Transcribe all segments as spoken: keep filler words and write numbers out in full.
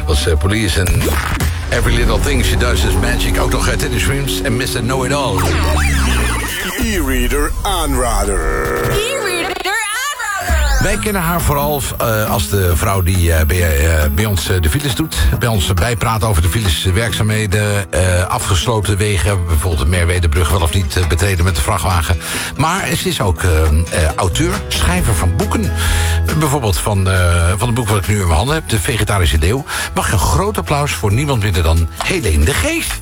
Dat was uh, Police en Every Little Thing She Does Is Magic. Ook nog uh, Teddy Swims en mister Know It All. E-reader aanrader. E-reader aanrader. Wij kennen haar vooral uh, als de vrouw die uh, bij, uh, bij ons uh, de files doet. Bij ons bijpraat over de files werkzaamheden. Uh, afgesloten wegen, bijvoorbeeld de Merwedebrug wel of niet uh, betreden met de vrachtwagen. Maar ze is ook uh, uh, auteur, schrijver van boeken. Uh, bijvoorbeeld van, uh, van het boek wat ik nu in mijn handen heb, De Vegetarische Leeuw. Mag een groot applaus voor niemand minder dan Helene de Geest.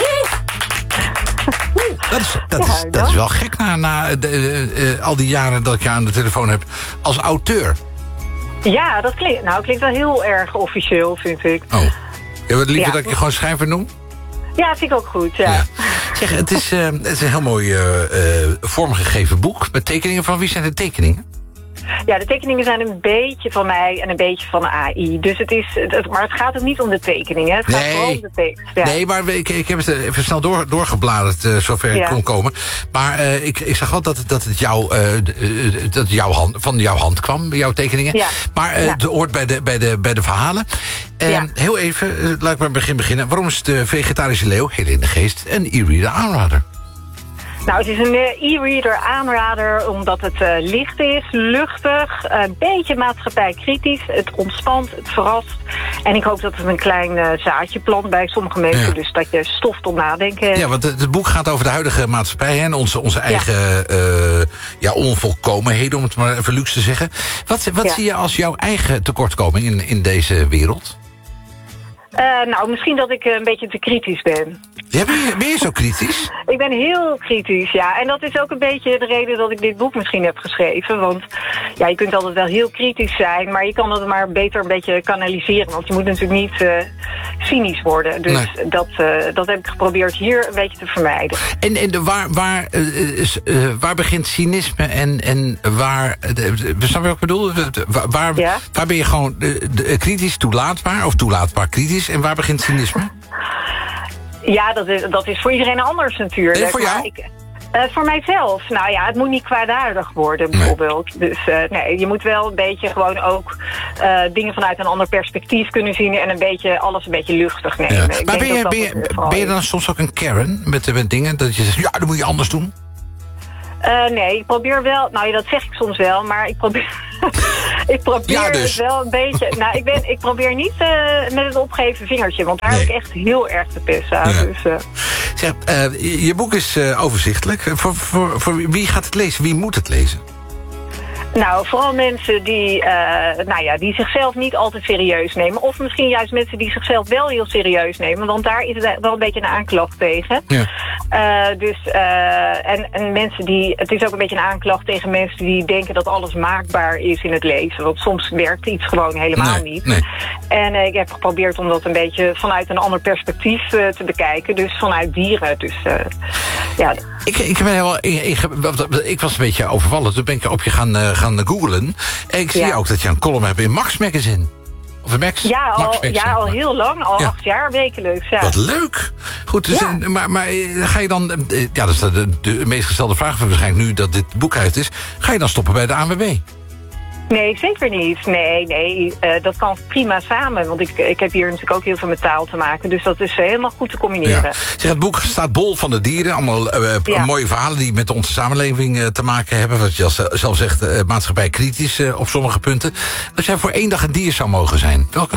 Dat is, dat, is, dat is wel gek na, na de, uh, uh, al die jaren dat ik je aan de telefoon heb als auteur. Ja, dat klinkt, nou, klinkt wel heel erg officieel, vind ik. Oh. Je wilt liever ja. dat ik je gewoon schrijver noem? Ja, vind ik ook goed, ja. ja. Zeg, het is, uh, het is een heel mooi uh, uh, vormgegeven boek met tekeningen. Van wie zijn de tekeningen? Ja, de tekeningen zijn een beetje van mij en een beetje van de A I. Dus het is, het, maar het gaat ook niet om de tekeningen. Het gaat nee. vooral om de tekst. Ja. Nee, maar ik, ik heb het even snel door, doorgebladerd, uh, zover ja. ik kon komen. Maar uh, ik, ik zag wel dat, dat het jou, uh, uh, dat jouw hand, van jouw hand kwam, jouw tekeningen. Ja. Maar uh, ja. het hoort bij de, bij de, bij de verhalen. Uh, ja. Heel even, uh, laat ik maar begin beginnen. Waarom is de Vegetarische Leeuw, Helene de Geest, een e-reader aanrader? Nou, het is een uh, e-reader aanrader omdat het uh, licht is, luchtig, een uh, beetje maatschappijkritisch. Het ontspant, het verrast. En ik hoop dat het een klein uh, zaadje plant bij sommige mensen. Ja. Dus dat je stof tot nadenken hebt. Ja, want het, het boek gaat over de huidige maatschappij en onze, onze eigen ja. Uh, ja, onvolkomenheden, om het maar even luxe te zeggen. Wat, wat ja. zie je als jouw eigen tekortkoming in, in deze wereld? Uh, nou, misschien dat ik een beetje te kritisch ben. Ja, ben, je, ben je zo kritisch? Ik ben heel kritisch, ja. En dat is ook een beetje de reden dat ik dit boek misschien heb geschreven. Want ja, je kunt altijd wel heel kritisch zijn, maar je kan het maar beter een beetje kanaliseren. Want je moet natuurlijk niet uh, cynisch worden. Dus nee. dat, uh, dat heb ik geprobeerd hier een beetje te vermijden. En, en waar, waar, uh, uh, waar begint cynisme en, en waar... Uh, snap je wat ik bedoel? Waar, waar, ja? waar ben je gewoon uh, uh, kritisch toelaatbaar of toelaatbaar kritisch? En waar begint cynisme? Ja, dat is, dat is voor iedereen anders natuurlijk. En voor jou? Ik, uh, voor mijzelf? Nou ja, het moet niet kwaadaardig worden bijvoorbeeld. Nee. Dus uh, nee, je moet wel een beetje gewoon ook uh, dingen vanuit een ander perspectief kunnen zien en een beetje alles een beetje luchtig nemen. Ja. Ik maar denk ben je, dat ben, dat je, ben je dan soms ook een Karen met, met dingen? Dat je zegt, ja, dat moet je anders doen? Uh, nee, ik probeer wel... Nou ja, dat zeg ik soms wel, maar ik probeer... ik probeer ja, dus. wel een beetje... Nou, ik, ben, ik probeer niet uh, met het opgeheven vingertje, want daar nee. heb ik echt heel erg de pest aan. Ja. Dus, uh... zeg, uh, je boek is uh, overzichtelijk. Voor, voor, voor wie gaat het lezen? Wie moet het lezen? Nou, vooral mensen die, uh, nou ja, die zichzelf niet altijd serieus nemen. Of misschien juist mensen die zichzelf wel heel serieus nemen. Want daar is het wel een beetje een aanklacht tegen. Ja. Uh, dus, uh, en, en mensen die... Het is ook een beetje een aanklacht tegen mensen die denken dat alles maakbaar is in het leven. Want soms werkt iets gewoon helemaal nee, niet. Nee. En uh, ik heb geprobeerd om dat een beetje vanuit een ander perspectief uh, te bekijken. Dus vanuit dieren. Dus, uh, ja... Ik, ik, ben heel, ik, ik, ik was een beetje overvallen. Toen ben ik op je gaan, uh, gaan googlen. En ik zie ja. ook dat je een column hebt in Max Magazine. Of in Max? Ja, al, Max Magazine. ja, al heel lang. Al ja. acht jaar wekelijks. Ja. Wat leuk. Goed, dus, ja. maar, maar ga je dan... Ja, dat is de, de meest gestelde vraag van waarschijnlijk nu dat dit boek uit is. Ga je dan stoppen bij de A N W B? Nee, zeker niet. Nee, nee, uh, dat kan prima samen. Want ik, ik heb hier natuurlijk ook heel veel met taal te maken. Dus dat is uh, helemaal goed te combineren. Ja. Zeg, het boek staat bol van de dieren. Allemaal uh, ja. mooie verhalen die met onze samenleving uh, te maken hebben. Wat je als, zelf zegt, uh, maatschappij kritisch uh, op sommige punten. Als jij voor één dag een dier zou mogen zijn, welke?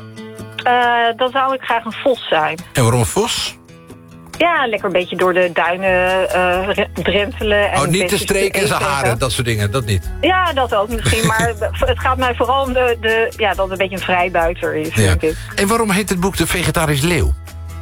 Uh, dan zou ik graag een vos zijn. En waarom een vos? Ja, lekker een beetje door de duinen uh, drentelen. En oh, niet te streken in zijn haren, dat soort dingen, dat niet? Ja, dat ook misschien, maar het gaat mij vooral om de, de, ja, dat het een beetje een vrijbuiter is, ja. denk ik. En waarom heet het boek De Vegetarische Leeuw?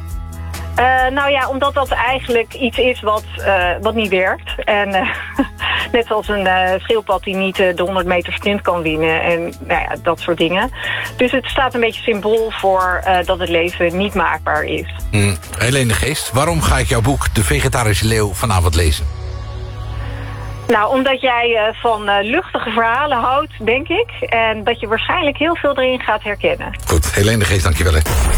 Uh, nou ja, omdat dat eigenlijk iets is wat, uh, wat niet werkt. En uh, net zoals een uh, schildpad die niet uh, de honderd meter sprint kan winnen. En nou ja, dat soort dingen. Dus het staat een beetje symbool voor uh, dat het leven niet maakbaar is. Mm. Helene de Geest, waarom ga ik jouw boek De Vegetarische Leeuw vanavond lezen? Nou, omdat jij uh, van uh, luchtige verhalen houdt, denk ik. En dat je waarschijnlijk heel veel erin gaat herkennen. Goed, Helene de Geest, dankjewel. Hè.